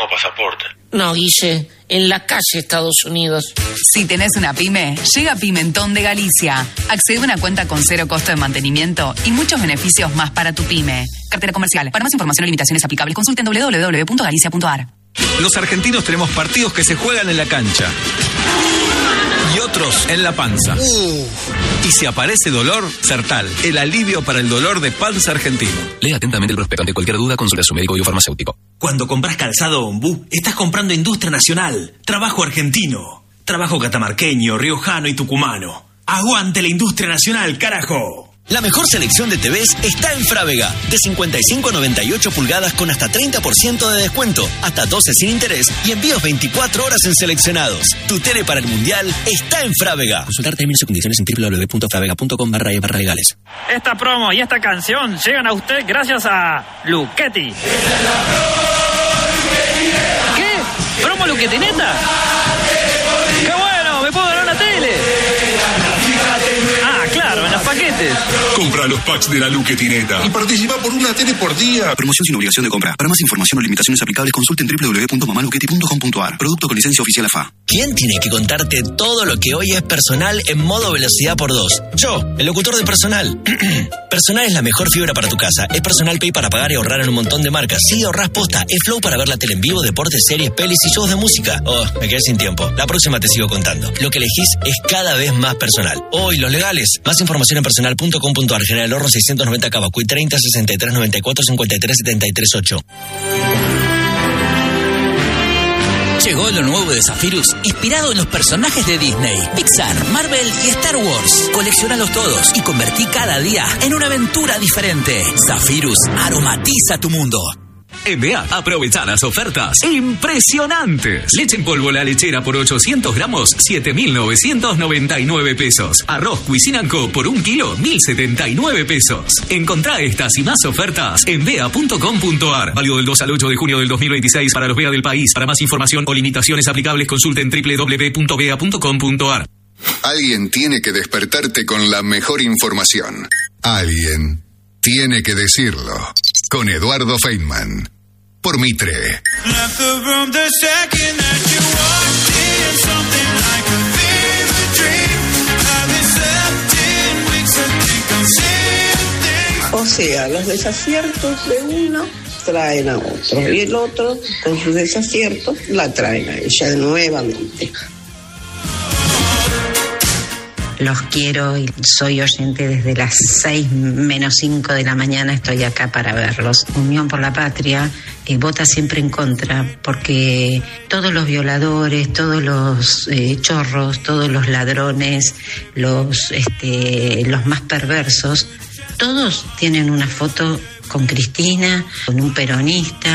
tengo pasaporte. No, Guille, en la calle Estados Unidos. Si tenés una pyme, llega Pimentón de Galicia. Accede a una cuenta con 0 costo de mantenimiento y muchos beneficios más para tu pyme. Cartera comercial. Para más información o limitaciones aplicables, consulten www.galicia.ar. Los argentinos tenemos partidos que se juegan en la cancha y otros en la panza. Y si aparece dolor, Sertal, el alivio para el dolor de panza argentino. Lea atentamente el prospecto. Ante cualquier duda, consulte a su médico y o farmacéutico. Cuando compras calzado Ombú, estás comprando industria nacional, trabajo argentino, trabajo catamarqueño, riojano y tucumano. ¡Aguante la industria nacional, carajo! La mejor selección de TVs está en Frávega. De 55 a 98 pulgadas con hasta 30% de descuento, hasta 12 sin interés y envíos 24 horas en seleccionados. Tu tele para el Mundial está en Frávega. Consultar términos y condiciones en www.fravega.com/legales. Esta promo y esta canción llegan a usted gracias a Luchetti. ¿Qué? ¿Promo Luchetineta? ¡Qué bueno! ¡Me puedo ganar una tele! Ah, claro, en los paquetes. Compra los packs de la Luchetineta y participa por una tele por día. Promoción sin obligación de compra. Para más información o limitaciones aplicables, consulten www.mamaluchetti.com.ar. Producto con licencia oficial AFA. ¿Quién tiene que contarte todo lo que hoy es personal en modo velocidad por 2? Yo, el locutor de Personal. Personal es la mejor fibra para tu casa. Es Personal Pay para pagar y ahorrar en un montón de marcas. Sí, ahorrás posta. Es Flow para ver la tele en vivo, deportes, series, pelis y shows de música. Oh, me quedé sin tiempo. La próxima te sigo contando. Lo que elegís es cada vez más personal. Hoy, los legales. Más información en personal.com.ar. General Horno 690 Cabacuy 30 63 94 53 73 8. Llegó lo nuevo de Zephyrus, inspirado en los personajes de Disney, Pixar, Marvel y Star Wars. Coleccionalos todos y convertí cada día en una aventura diferente. Zephyrus aromatiza tu mundo. En BEA, aprovecha las ofertas impresionantes. Leche en polvo La Lechera por 800 gramos, 7.999 pesos. Arroz Cuisine & Co por 1 kilo, 1.079 pesos. Encontrá estas y más ofertas en bea.com.ar. Válido del 2 al 8 de junio del 2026 para los BEA del país. Para más información o limitaciones aplicables, consulten www.bea.com.ar. Alguien tiene que despertarte con la mejor información. Alguien tiene que decirlo. Con Eduardo Feynman. Por Mitre. O sea, los desaciertos de uno traen a otro y el otro con sus desaciertos la traen a ella nuevamente. Los quiero y soy oyente desde las 6:05 de la mañana, estoy acá para verlos. Unión por la Patria vota siempre en contra, porque todos los violadores, todos los chorros, todos los ladrones, los más perversos, todos tienen una foto con Cristina, con un peronista.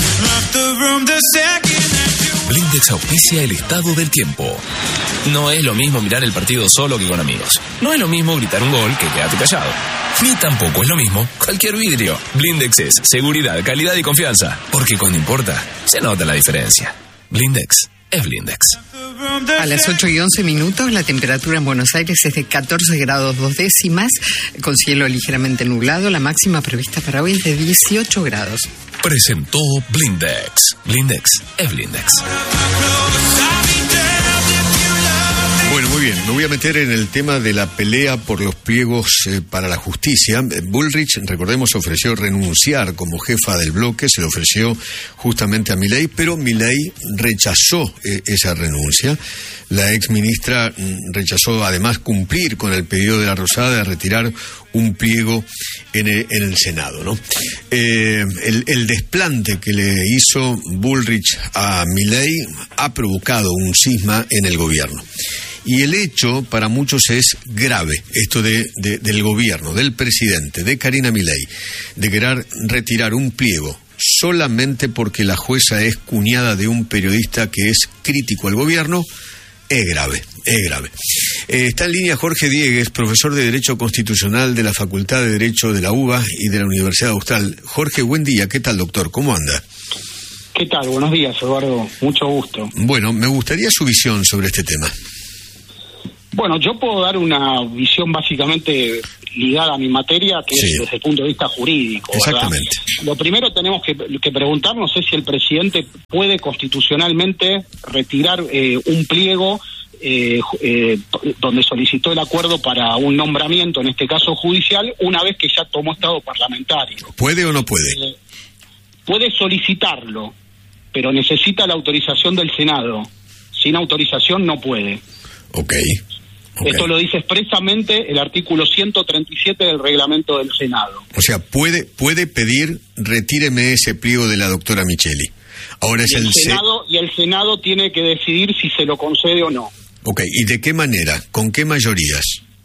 Blindex auspicia el estado del tiempo. No es lo mismo mirar el partido solo que con amigos. No es lo mismo gritar un gol que quedarte callado. Ni tampoco es lo mismo cualquier vidrio. Blindex es seguridad, calidad y confianza. Porque cuando importa, se nota la diferencia. Blindex es Blindex. A las 8:11, la temperatura en Buenos Aires es de 14 grados 2 décimas, con cielo ligeramente nublado. La máxima prevista para hoy es de 18 grados. Presentó Blindex. Blindex es Blindex. Bueno, muy bien. Me voy a meter en el tema de la pelea por los pliegos para la justicia. Bullrich, recordemos, ofreció renunciar como jefa del bloque, se lo ofreció justamente a Milei, pero Milei rechazó esa renuncia. La exministra rechazó además cumplir con el pedido de la Rosada de retirar un pliego en el Senado, ¿no? El desplante que le hizo Bullrich a Milei ha provocado un cisma en el gobierno. Y el hecho para muchos es grave, esto del gobierno, del presidente, de Karina Milei, de querer retirar un pliego solamente porque la jueza es cuñada de un periodista que es crítico al gobierno. Es grave, es grave. Está en línea Jorge Diegues, profesor de Derecho Constitucional de la Facultad de Derecho de la UBA y de la Universidad Austral. Jorge, buen día. ¿Qué tal, doctor? ¿Cómo anda? ¿Qué tal? Buenos días, Eduardo. Mucho gusto. Bueno, me gustaría su visión sobre este tema. Bueno, yo puedo dar una visión básicamente ligada a mi materia, que es desde el punto de vista jurídico. Exactamente. ¿Verdad? Lo primero tenemos que preguntarnos es si el presidente puede constitucionalmente retirar un pliego donde solicitó el acuerdo para un nombramiento, en este caso judicial, una vez que ya tomó estado parlamentario. ¿Puede o no puede? Puede solicitarlo, pero necesita la autorización del Senado. Sin autorización no puede. Okay. Esto lo dice expresamente el artículo 137 del reglamento del Senado. O sea, puede pedir, retíreme ese pliego de la doctora Micheli. Ahora es el Senado, y el Senado tiene que decidir si se lo concede o no. Ok, ¿y de qué manera? ¿Con qué mayorías?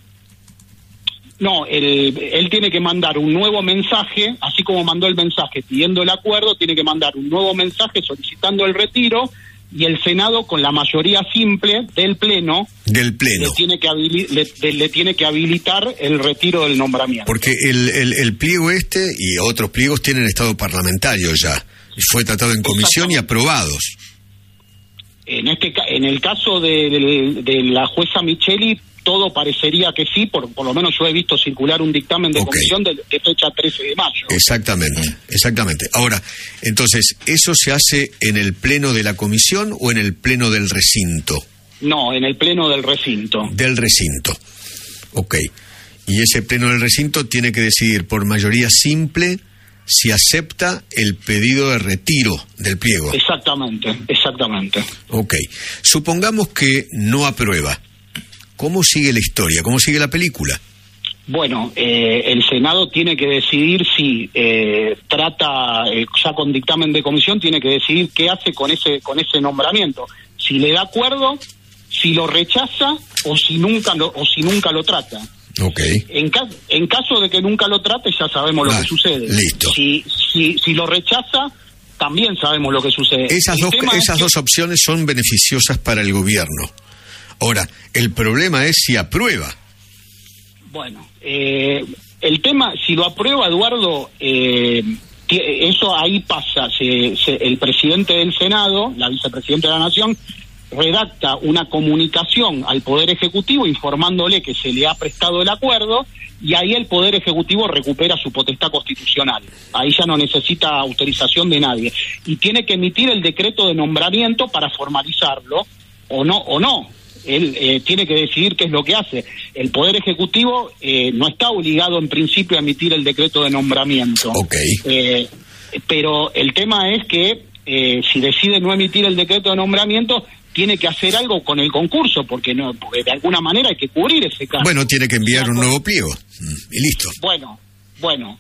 No, él tiene que mandar un nuevo mensaje, así como mandó el mensaje pidiendo el acuerdo, tiene que mandar un nuevo mensaje solicitando el retiro, y el Senado, con la mayoría simple del Pleno, le tiene que habilitar el retiro del nombramiento. Porque el pliego y otros pliegos tienen estado parlamentario ya, fue tratado en comisión y aprobados. En el caso de la jueza Micheli, todo parecería que sí, por lo menos yo he visto circular un dictamen de comisión de fecha 13 de mayo. Exactamente. Ahora, entonces, ¿eso se hace en el pleno de la comisión o en el pleno del recinto? No, en el pleno del recinto. Del recinto. Ok. Y ese pleno del recinto tiene que decidir por mayoría simple si acepta el pedido de retiro del pliego. Exactamente. Ok. Supongamos que no aprueba. ¿Cómo sigue la historia? ¿Cómo sigue la película? Bueno, el Senado tiene que decidir si trata, ya con dictamen de comisión, tiene que decidir qué hace con ese nombramiento. Si le da acuerdo, si lo rechaza o si nunca lo trata. Okay. En caso de que nunca lo trate, ya sabemos lo que sucede. Listo. Si lo rechaza, también sabemos lo que sucede. Esas dos opciones son beneficiosas para el gobierno. Ahora, el problema es si aprueba. Bueno, el tema, si lo aprueba, Eduardo, eso ahí pasa. El presidente del Senado, la vicepresidenta de la Nación, redacta una comunicación al Poder Ejecutivo informándole que se le ha prestado el acuerdo, y ahí el Poder Ejecutivo recupera su potestad constitucional. Ahí ya no necesita autorización de nadie. Y tiene que emitir el decreto de nombramiento para formalizarlo, o no. Él tiene que decidir qué es lo que hace. El Poder Ejecutivo no está obligado en principio a emitir el decreto de nombramiento. Pero el tema es que si decide no emitir el decreto de nombramiento, tiene que hacer algo con el concurso, porque de alguna manera hay que cubrir ese caso. Bueno, tiene que enviar un nuevo pliego y listo. Bueno,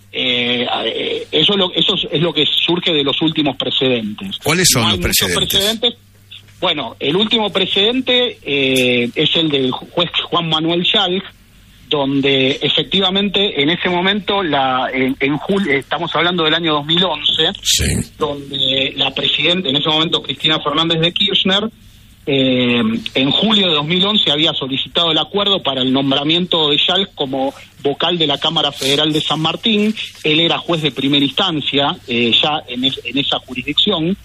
eso es lo que surge de los últimos precedentes. ¿Cuáles son los precedentes? Bueno, el último precedente es el del juez Juan Manuel Schalk, donde efectivamente en ese momento, en julio, estamos hablando del año 2011, donde la presidenta, en ese momento Cristina Fernández de Kirchner, en julio de 2011 había solicitado el acuerdo para el nombramiento de Schalk como vocal de la Cámara Federal de San Martín. Él era juez de primera instancia ya en esa jurisdicción.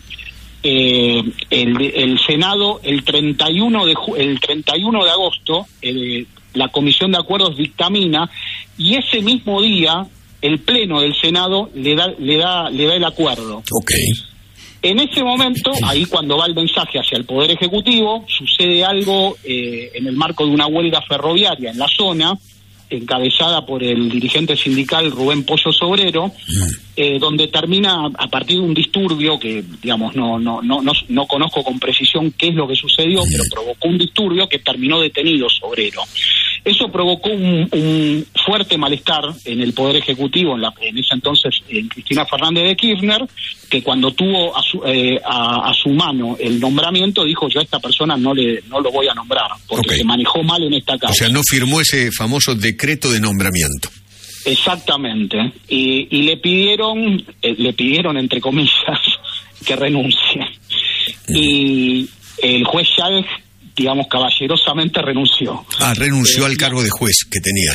El Senado, el 31 de agosto, la Comisión de Acuerdos dictamina, y ese mismo día el Pleno del Senado le da el acuerdo. En ese momento, ahí cuando va el mensaje hacia el Poder Ejecutivo, sucede algo en el marco de una huelga ferroviaria en la zona, encabezada por el dirigente sindical Rubén Pollo Sobrero, donde termina a partir de un disturbio que, digamos, no conozco con precisión qué es lo que sucedió, pero provocó un disturbio que terminó detenido Sobrero. Eso provocó un fuerte malestar en el Poder Ejecutivo, en ese entonces en Cristina Fernández de Kirchner, que cuando tuvo a su mano el nombramiento, dijo: yo a esta persona no lo voy a nombrar, porque se manejó mal en esta causa. O sea, no firmó ese famoso decreto de nombramiento. Exactamente. Y le pidieron entre comillas, que renuncie. Y el juez Schalk, digamos, caballerosamente renunció. Renunció al cargo de juez que tenía.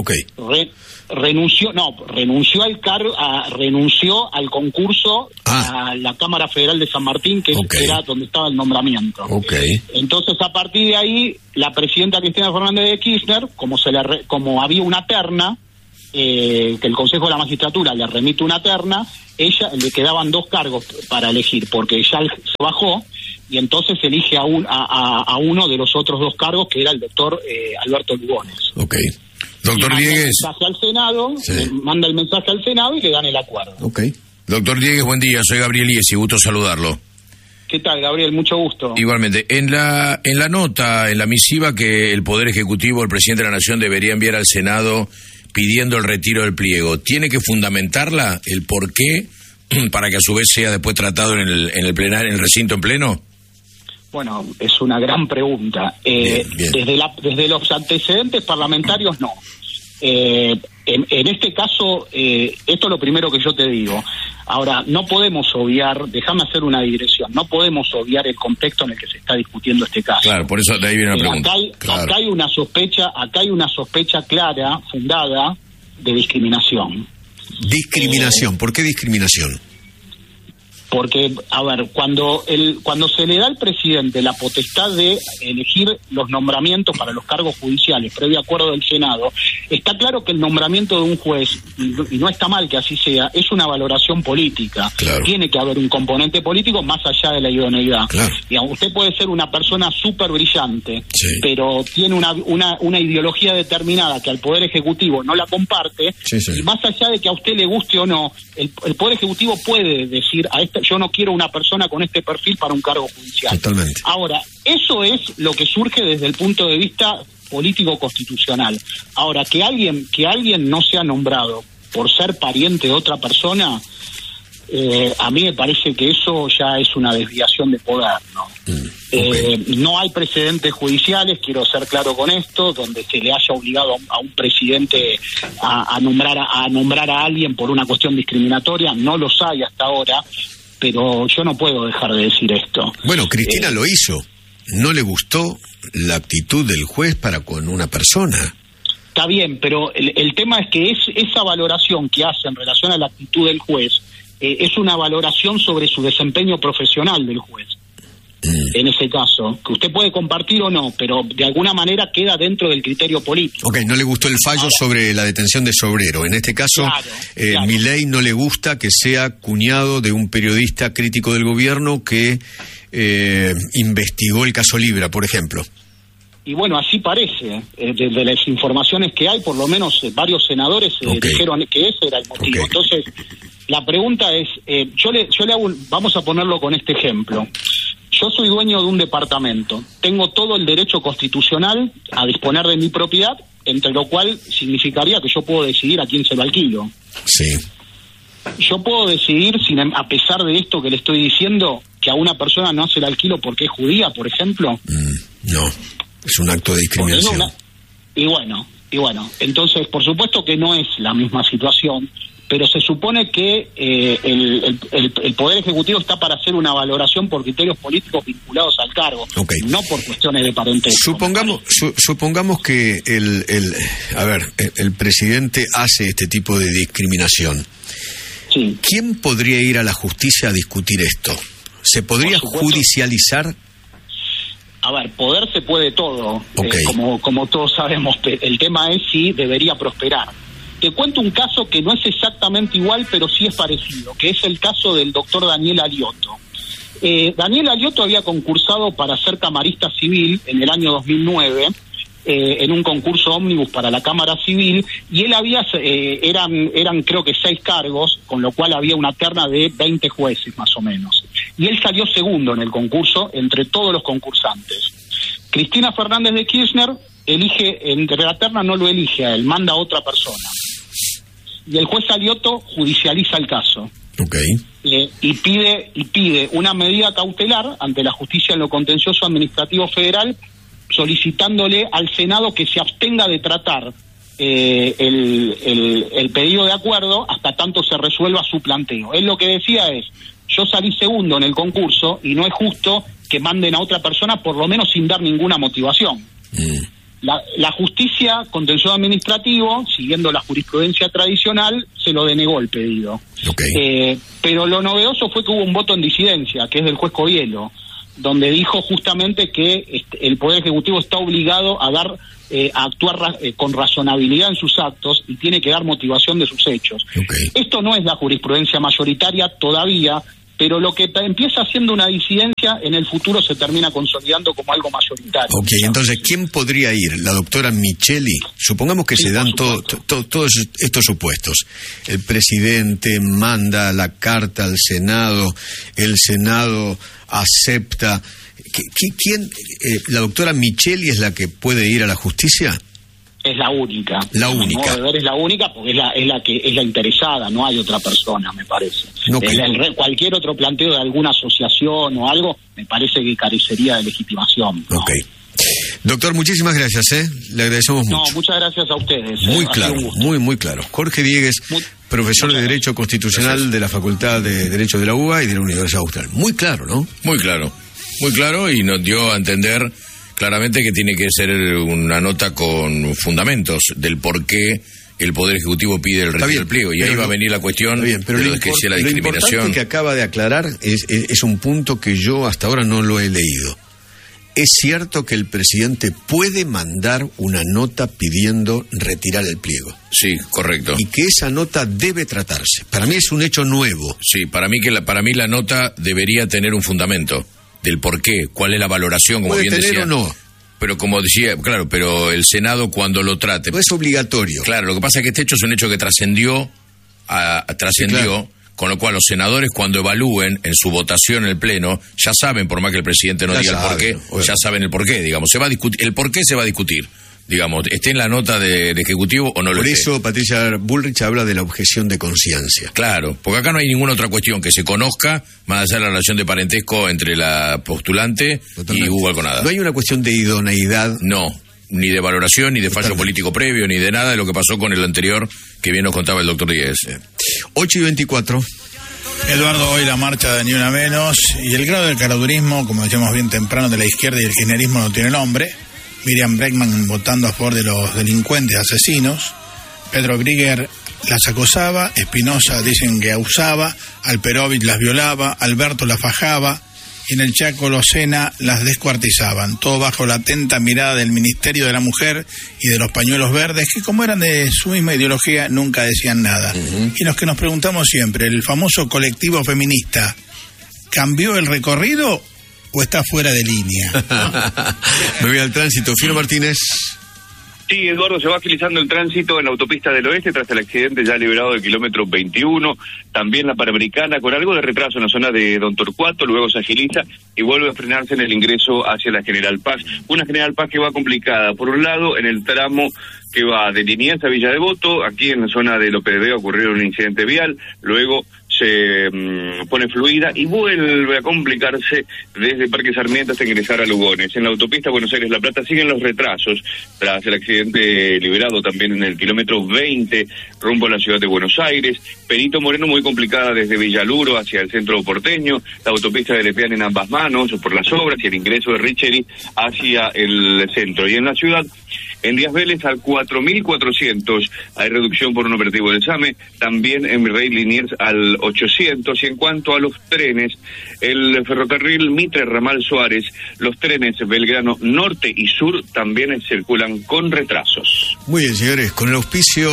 Renunció al cargo, renunció al concurso a la Cámara Federal de San Martín, que era donde estaba el nombramiento. Entonces, a partir de ahí, la presidenta Cristina Fernández de Kirchner, como había una terna, que el Consejo de la Magistratura le remite una terna, ella le quedaban 2 cargos para elegir, porque ya se bajó, y entonces elige a uno de los otros 2 cargos, que era el doctor Alberto Lugones. Ok. Doctor Diegues. Manda el mensaje al Senado y le dan el acuerdo. Ok. Doctor Diegues, buen día, soy Gabriel Iesi, gusto saludarlo. ¿Qué tal, Gabriel? Mucho gusto. Igualmente, en la nota, en la misiva que el Poder Ejecutivo, el Presidente de la Nación debería enviar al Senado pidiendo el retiro del pliego, ¿tiene que fundamentarla, el por qué, para que a su vez sea después tratado en el plenario, en el recinto en pleno? Bueno, es una gran pregunta. Bien. Desde los antecedentes parlamentarios, no. En este caso, esto es lo primero que yo te digo. Ahora, no podemos obviar, déjame hacer una digresión, no podemos obviar el contexto en el que se está discutiendo este caso. Claro, por eso de ahí viene la pregunta. Acá hay una sospecha clara, fundada, de discriminación. ¿Discriminación? ¿Por qué discriminación? Porque, a ver, cuando se le da al presidente la potestad de elegir los nombramientos para los cargos judiciales, previo acuerdo del Senado, está claro que el nombramiento de un juez, y no está mal que así sea, es una valoración política. Claro. Tiene que haber un componente político más allá de la idoneidad. Claro. Y usted puede ser una persona súper brillante, sí, pero tiene una ideología determinada que al Poder Ejecutivo no la comparte, sí, sí, y más allá de que a usted le guste o no, el Poder Ejecutivo puede decir yo no quiero una persona con este perfil para un cargo judicial. Totalmente. Ahora, eso es lo que surge desde el punto de vista político-constitucional. Ahora, que alguien no sea nombrado por ser pariente de otra persona, a mí me parece que eso ya es una desviación de poder, ¿no? Okay. No hay precedentes judiciales, quiero ser claro con esto, donde se le haya obligado a un presidente a nombrar a alguien por una cuestión discriminatoria. No los hay hasta ahora, pero yo no puedo dejar de decir esto. Bueno, Cristina lo hizo. No le gustó la actitud del juez para con una persona. Está bien, pero el tema es que esa valoración que hace en relación a la actitud del juez es una valoración sobre su desempeño profesional del juez. En ese caso, que usted puede compartir o no, pero de alguna manera queda dentro del criterio político. Ok, no le gustó el fallo sobre la detención de Sobrero. En este caso, claro. Milei no le gusta que sea cuñado de un periodista crítico del gobierno que investigó el caso Libra, por ejemplo. Y bueno, así parece. De las informaciones que hay, por lo menos varios senadores dijeron que ese era el motivo. Entonces, la pregunta es, yo le hago, vamos a ponerlo con este ejemplo. Yo soy dueño de un departamento, tengo todo el derecho constitucional a disponer de mi propiedad, entre lo cual significaría que yo puedo decidir a quién se lo alquilo. Sí. Yo puedo decidir, a pesar de esto que le estoy diciendo, que a una persona no se la alquilo porque es judía, por ejemplo. No, es un acto de discriminación. Y bueno, entonces, por supuesto que no es la misma situación, pero se supone que el Poder Ejecutivo está para hacer una valoración por criterios políticos vinculados al cargo, no por cuestiones de parentesco. Supongamos que el presidente hace este tipo de discriminación. Sí. ¿Quién podría ir a la justicia a discutir esto? ¿Se podría judicializar? A ver, poder se puede todo, como todos sabemos, el tema es si debería prosperar. Te cuento un caso que no es exactamente igual, pero sí es parecido, que es el caso del doctor Daniel Alioto. Daniel Alioto había concursado para ser camarista civil en el año 2009, en un concurso ómnibus para la Cámara Civil, y él eran creo que 6 cargos, con lo cual había una terna de 20 jueces más o menos. Y él salió segundo en el concurso entre todos los concursantes. Cristina Fernández de Kirchner elige, entre la terna no lo elige a él, manda a otra persona. Y el juez Alioto judicializa el caso. Y pide una medida cautelar ante la justicia en lo contencioso administrativo federal, solicitándole al Senado que se abstenga de tratar el pedido de acuerdo hasta tanto se resuelva su planteo. Él lo que decía es, yo salí segundo en el concurso y no es justo que manden a otra persona, por lo menos sin dar ninguna motivación. La justicia contencioso administrativo, siguiendo la jurisprudencia tradicional, se lo denegó el pedido. Pero lo novedoso fue que hubo un voto en disidencia, que es del juez Covielo. donde dijo justamente que el Poder Ejecutivo está obligado a actuar con razonabilidad en sus actos y tiene que dar motivación de sus hechos. Esto no es la jurisprudencia mayoritaria todavía, pero lo que empieza siendo una disidencia en el futuro se termina consolidando como algo mayoritario. Ok, entonces, ¿quién podría ir? ¿La doctora Micheli? Supongamos que se dan todos estos supuestos. El presidente manda la carta al Senado, el Senado acepta. ¿Quién? ¿La doctora Micheli es la que puede ir a la justicia? Es la única. La única. No, es la única porque es la interesada, no hay otra persona, me parece. Cualquier otro planteo de alguna asociación o algo, me parece que carecería de legitimación, ¿no? Ok. Doctor, muchísimas gracias, Le agradecemos mucho. No, muchas gracias a ustedes. Muy claro, muy claro. Jorge Diegues, profesor de Derecho Constitucional de la Facultad de Derecho de la UBA y de la Universidad Austral. Muy claro, ¿no? Muy claro, y nos dio a entender claramente que tiene que ser una nota con fundamentos del por qué el Poder Ejecutivo pide el retiro del pliego. Y ahí va a venir la cuestión de lo que sea la discriminación. Lo importante que acaba de aclarar es un punto que yo hasta ahora no lo he leído. ¿Es cierto que el presidente puede mandar una nota pidiendo retirar el pliego? Sí, correcto. Y que esa nota debe tratarse. Para mí es un hecho nuevo. Sí, para mí la nota debería tener un fundamento del por qué, cuál es la valoración, como bien decía. ¿Puede tener o no? Pero como decía, claro, pero el Senado cuando lo trate... No es obligatorio. Claro, lo que pasa es que este hecho es un hecho que trascendió, sí, claro. Con lo cual los senadores cuando evalúen en su votación en el Pleno, ya saben, por más que el presidente no diga el porqué, ya saben el porqué, digamos. Se va a discutir, el porqué se va a discutir. Digamos, esté en la nota del Ejecutivo o no lo esté. Por eso Patricia Bullrich habla de la objeción de conciencia. Claro, porque acá no hay ninguna otra cuestión que se conozca, más allá de la relación de parentesco entre la postulante y Hugo Alconada. ¿No hay una cuestión de idoneidad? No, ni de valoración, ni de fallo político previo, ni de nada de lo que pasó con el anterior que bien nos contaba el doctor Díez. 8:24. Eduardo, hoy la marcha de Ni Una Menos y el grado del caradurismo, como decíamos bien temprano, de la izquierda y el kirchnerismo no tiene nombre. Miriam Bregman votando a favor de los delincuentes asesinos. Pedro Brigger las acosaba, Espinosa dicen que abusaba, Alperovich las violaba, Alberto las fajaba y en el Chaco Locena las descuartizaban. Todo bajo la atenta mirada del Ministerio de la Mujer y de los pañuelos verdes, que como eran de su misma ideología nunca decían nada. Y los que nos preguntamos siempre, ¿el famoso colectivo feminista cambió el recorrido o está fuera de línea? Me voy al tránsito. Fino Martínez. Sí, Eduardo, se va agilizando el tránsito en la autopista del oeste tras el accidente ya liberado del kilómetro 21, también la Panamericana con algo de retraso en la zona de Don Torcuato, luego se agiliza y vuelve a frenarse en el ingreso hacia la General Paz. Una General Paz que va complicada, por un lado en el tramo que va de Liniers a Villa Devoto, aquí en la zona del OPD ocurrió un incidente vial, luego se pone fluida y vuelve a complicarse desde Parque Sarmiento hasta ingresar a Lugones. En la autopista Buenos Aires-La Plata siguen los retrasos tras el accidente liberado también en el kilómetro 20 rumbo a la ciudad de Buenos Aires. Perito Moreno muy complicada desde Villaluro hacia el centro porteño, la autopista de Lepeán en ambas manos por las obras y el ingreso de Richeri hacia el centro. Y en la ciudad, en Díaz Vélez al 4.400 hay reducción por un operativo del SAME, también en Virrey Liniers al 800. Y en cuanto a los trenes, el ferrocarril Mitre Ramal Suárez, los trenes Belgrano Norte y Sur también circulan con retrasos. Muy bien, señores, con el auspicio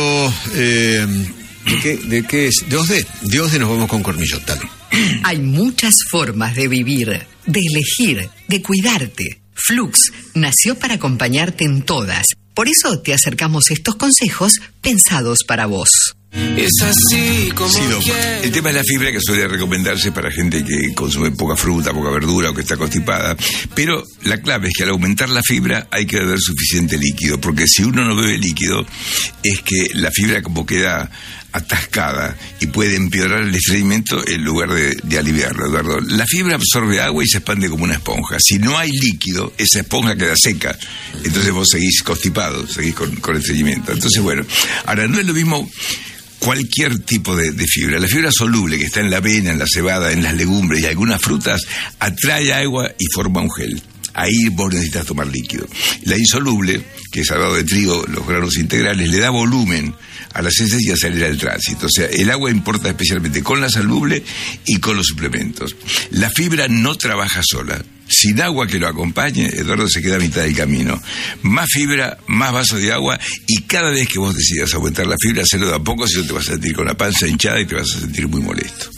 ¿de qué es? De OSDE nos vamos con Cornillot, dale. Hay muchas formas de vivir, de elegir, de cuidarte. Flux nació para acompañarte en todas. Por eso te acercamos estos consejos pensados para vos. Es así como el tema es la fibra, que suele recomendarse para gente que consume poca fruta, poca verdura o que está constipada, pero la clave es que al aumentar la fibra hay que beber suficiente líquido, porque si uno no bebe líquido es que la fibra como queda atascada y puede empeorar el estreñimiento en lugar de aliviarlo, Eduardo. La fibra absorbe agua y se expande como una esponja. Si no hay líquido, esa esponja queda seca, entonces vos seguís constipado, seguís con estreñimiento. Entonces, bueno, ahora no es lo mismo cualquier tipo de fibra. La fibra soluble que está en la avena, en la cebada, en las legumbres y algunas frutas atrae agua y forma un gel. ahí vos necesitas tomar líquido. La insoluble, que es salvado de trigo, los granos integrales, le da volumen a las heces y a salir al tránsito. O sea, el agua importa especialmente con la soluble y con los suplementos. La fibra no trabaja sola. Sin agua que lo acompañe, Eduardo se queda a mitad del camino. Más fibra, más vaso de agua, y cada vez que vos decidas aumentar la fibra, hacerlo de a poco, si no te vas a sentir con la panza hinchada y te vas a sentir muy molesto.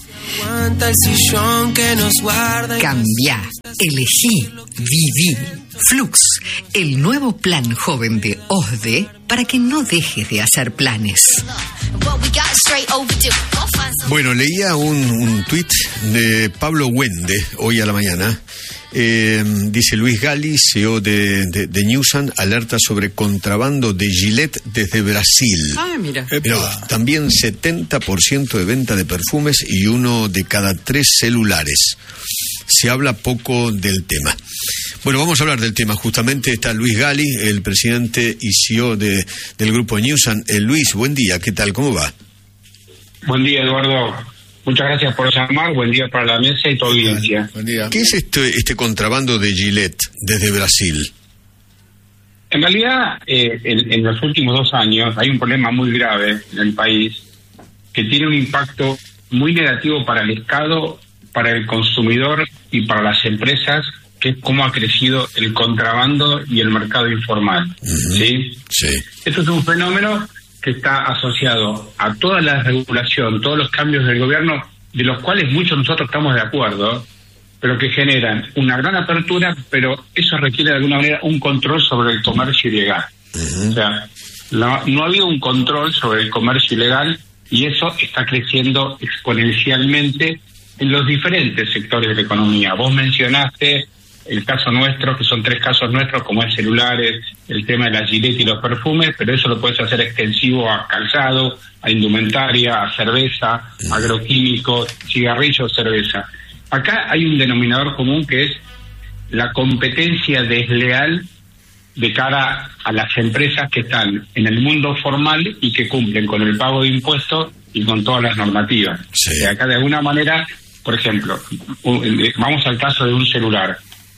Cambia, elegí, viví. Flux, el nuevo plan joven de OSDE para que no dejes de hacer planes. Bueno, leía un tuit de Pablo Wende hoy a la mañana. Dice: Luis Gali, CEO de Newsan, alerta sobre contrabando de Gillette desde Brasil. Mira. Pero también 70% de venta de perfumes y 1 de cada 3 celulares. Se habla poco del tema. Bueno, vamos a hablar del tema. Justamente está Luis Gali, el presidente y CEO del grupo Newsan. Luis, buen día, ¿qué tal? ¿Cómo va? Buen día, Eduardo. Muchas gracias por llamar. Buen día para la mesa y tu audiencia. Buen día. ¿Qué es este contrabando de Gillette desde Brasil? En realidad, en los últimos 2 años hay un problema muy grave en el país que tiene un impacto muy negativo para el Estado, para el consumidor y para las empresas, que es cómo ha crecido el contrabando y el mercado informal. ¿Sí? Sí. Esto es un fenómeno que está asociado a toda la regulación, todos los cambios del gobierno, de los cuales muchos nosotros estamos de acuerdo, pero que generan una gran apertura, pero eso requiere de alguna manera un control sobre el comercio ilegal. O sea, no ha habido un control sobre el comercio ilegal y eso está creciendo exponencialmente en los diferentes sectores de la economía. Vos mencionaste el caso nuestro, que son 3 casos nuestros, como es celulares, el tema de la Gillette y los perfumes, pero eso lo puedes hacer extensivo a calzado, a indumentaria, a cerveza, agroquímicos, cigarrillos, cerveza. Acá hay un denominador común que es la competencia desleal de cara a las empresas que están en el mundo formal y que cumplen con el pago de impuestos y con todas las normativas. Sí. Acá de alguna manera, por ejemplo, vamos al caso de un celular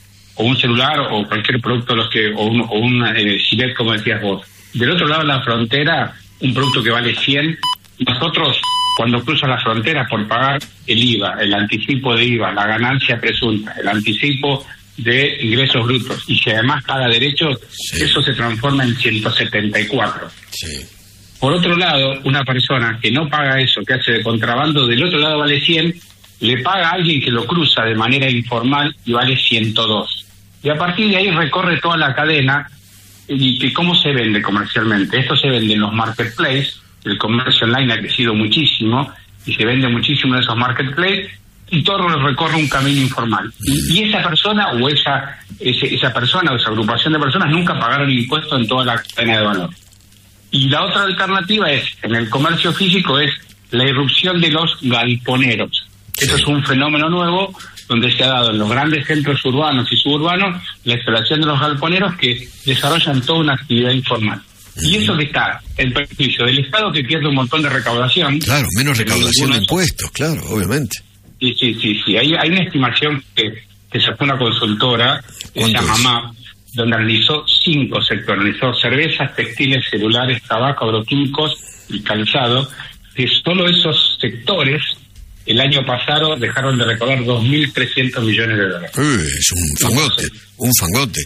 o cualquier producto o un Gillette, como decías vos. Del otro lado de la frontera, un producto que vale 100, nosotros cuando cruzan la frontera por pagar el IVA, el anticipo de IVA, la ganancia presunta, el anticipo de ingresos brutos, y si además paga derechos, eso se transforma en 174. Sí. Por otro lado, una persona que no paga eso, que hace de contrabando, del otro lado vale 100, le paga a alguien que lo cruza de manera informal y vale 102. Y a partir de ahí recorre toda la cadena. ¿Y que cómo se vende comercialmente? Esto se vende en los marketplaces, el comercio online ha crecido muchísimo y se vende muchísimo en esos marketplaces, y todo recorre un camino informal. Y esa persona o esa persona o esa agrupación de personas nunca pagaron impuestos en toda la cadena de valor. Y la otra alternativa es, en el comercio físico, es la irrupción de los galponeros. Esto es un fenómeno nuevo donde se ha dado en los grandes centros urbanos y suburbanos la instalación de los galponeros que desarrollan toda una actividad informal. Y eso que está en perjuicio del Estado, que pierde un montón de recaudación. Claro, menos recaudación de impuestos, claro, obviamente. Sí. Hay una estimación que sacó una consultora, que se llama MAP, donde analizó 5 sectores. Analizó cervezas, textiles, celulares, tabaco, agroquímicos y calzado, que solo esos sectores el año pasado dejaron de recaudar 2.300 millones de dólares. Es un fangote.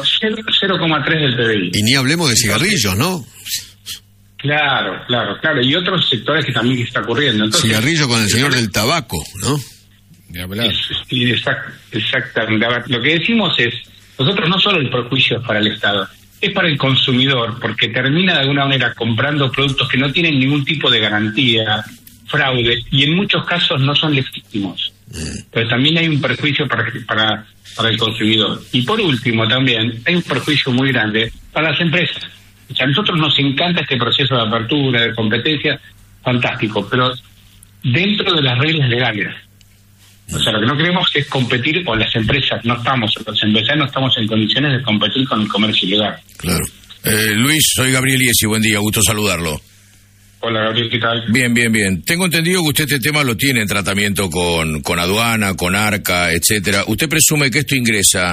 0,3 del PBI. Y ni hablemos de cigarrillos, ¿no? Claro. Y otros sectores que también está ocurriendo. Entonces, cigarrillo con el señor del tabaco, ¿no? De hablar. Exactamente. Lo que decimos es, nosotros no solo el perjuicio es para el Estado, es para el consumidor, porque termina de alguna manera comprando productos que no tienen ningún tipo de garantía, fraude, y en muchos casos no son legítimos. Pero también hay un perjuicio para el consumidor. Y por último también hay un perjuicio muy grande para las empresas. O sea, a nosotros nos encanta este proceso de apertura, de competencia, fantástico, pero dentro de las reglas legales. O sea, lo que no queremos es competir con las empresas, los empresarios no estamos en condiciones de competir con el comercio ilegal. Claro. Luis, soy Gabriel Iesi, buen día, gusto saludarlo. Hola, Gabriel, ¿qué tal? Bien. Tengo entendido que usted este tema lo tiene en tratamiento con aduana, con ARCA, etcétera. ¿Usted presume que esto ingresa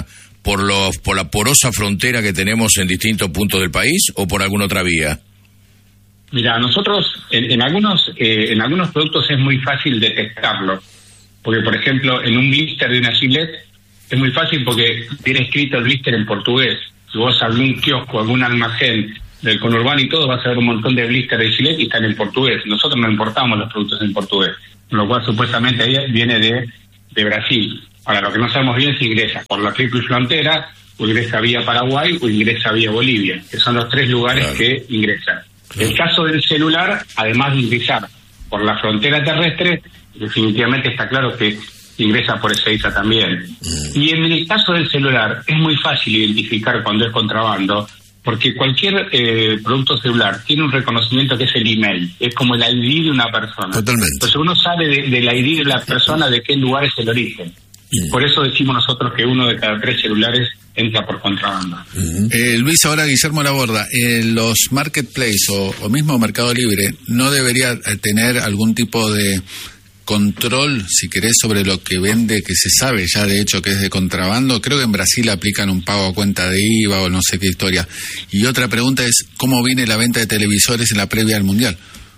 por la porosa frontera que tenemos en distintos puntos del país o por alguna otra vía? Mira, nosotros en algunos productos es muy fácil detectarlo, porque por ejemplo en un blister de una Gillette es muy fácil porque tiene escrito el blister en portugués. Si vos a algún kiosco, algún almacén del conurbano y todo, vas a ver un montón de blisters de Gillette y están en portugués. Nosotros no importamos los productos en portugués, lo cual supuestamente viene de Brasil. Ahora, lo que no sabemos bien es si ingresa por la triple frontera, o ingresa vía Paraguay, o ingresa vía Bolivia, que son los 3 lugares que ingresan. El caso del celular, además de ingresar por la frontera terrestre, definitivamente está claro que ingresa por Ezeiza también. Y en el caso del celular, es muy fácil identificar cuando es contrabando, porque cualquier producto celular tiene un reconocimiento que es el email, es como el ID de una persona. Totalmente. Entonces uno sabe del ID de la persona de qué lugar es el origen. Por eso decimos nosotros que 1 de cada 3 celulares entra por contrabando. Luis, ahora Guillermo Laborda, los marketplace o mismo Mercado Libre no debería tener algún tipo de control, si querés, sobre lo que vende, que se sabe ya de hecho que es de contrabando. Creo que en Brasil aplican un pago a cuenta de IVA o no sé qué historia. Y otra pregunta es, ¿cómo viene la venta de televisores en la previa al Mundial?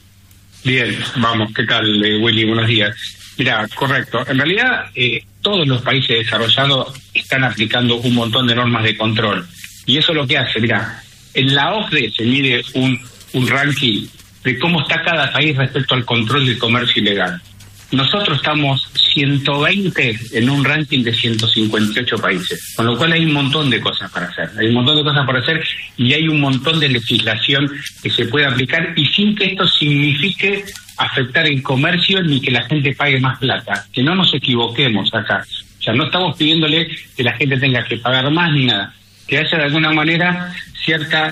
Bien, vamos, ¿qué tal, Willy? Buenos días. Mira, correcto. En realidad, todos los países desarrollados están aplicando un montón de normas de control. Y eso es lo que hace, mira, en la OCDE se mide un ranking de cómo está cada país respecto al control del comercio ilegal. Nosotros estamos 120 en un ranking de 158 países, con lo cual hay un montón de cosas para hacer. Hay un montón de cosas para hacer y hay un montón de legislación que se puede aplicar y sin que esto signifique afectar el comercio ni que la gente pague más plata. Que no nos equivoquemos acá. O sea, no estamos pidiéndole que la gente tenga que pagar más ni nada. Que haya de alguna manera cierta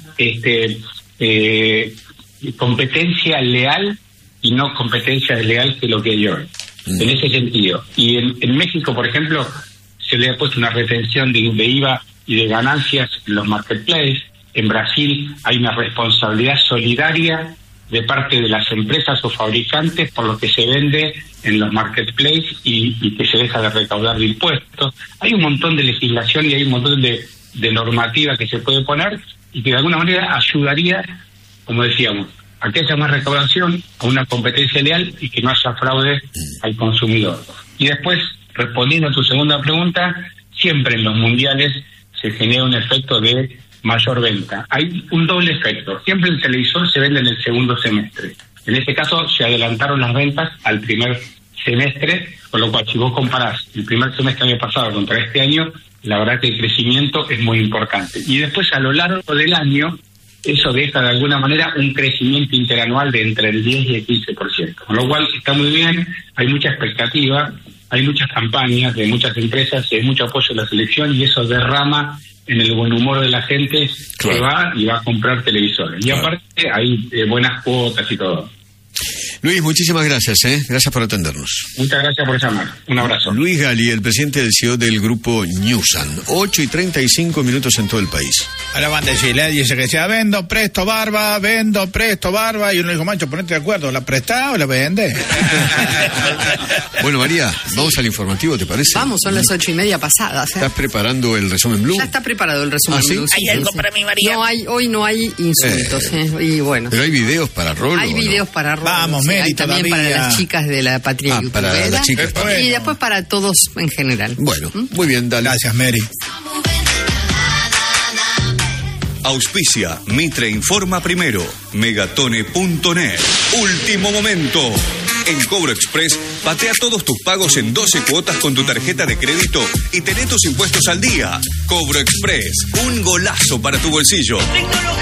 competencia leal y no competencia desleal, que es lo que hay hoy. En ese sentido. Y en México, por ejemplo, se le ha puesto una retención de IVA y de ganancias en los marketplaces. En Brasil hay una responsabilidad solidaria de parte de las empresas o fabricantes por lo que se vende en los marketplaces y que se deja de recaudar de impuestos. Hay un montón de legislación y hay un montón de normativa que se puede poner y que de alguna manera ayudaría, como decíamos, a que haya más recaudación, a una competencia leal y que no haya fraude al consumidor. Y después, respondiendo a tu segunda pregunta, siempre en los mundiales se genera un efecto de mayor venta. Hay un doble efecto. Siempre el televisor se vende en el segundo semestre. En este caso se adelantaron las ventas al primer semestre, con lo cual si vos comparás el primer semestre del año pasado contra este año, la verdad que el crecimiento es muy importante. Y después a lo largo del año, eso deja de alguna manera un crecimiento interanual de entre el 10 y el 15%. Con lo cual está muy bien, hay mucha expectativa, hay muchas campañas de muchas empresas, hay mucho apoyo a la selección y eso derrama en el buen humor de la gente que va y va a comprar televisores. Y aparte hay buenas cuotas y todo. Luis, muchísimas gracias, gracias por atendernos. Muchas gracias por llamar. Un abrazo. Luis Gali, el presidente del CEO del grupo Newsan. 8:35 en todo el país. Ahora van a decirle, dice que decía, vendo presto barba, y uno dijo, macho, ponete de acuerdo, ¿la prestás o la vendés? Bueno, María, vamos al informativo, ¿te parece? Vamos, son las 8:30 pasadas. ¿Estás preparando el resumen Blue? Ya está preparado el resumen Blue. ¿Hay algo para mí, María? No, hoy no hay insultos, y bueno. Pero hay videos para Rolo. Hay videos para Rolo. Vamos, Mary, hay también todavía. para las chicas de la patria para las chicas y después para todos en general. Bueno, muy bien, dale. Gracias, Mary. Auspicia Mitre Informa Primero, Megatone.net. Último momento. En Cobro Express, patea todos tus pagos en 12 cuotas con tu tarjeta de crédito y tené tus impuestos al día. Cobro Express, un golazo para tu bolsillo. Tecnología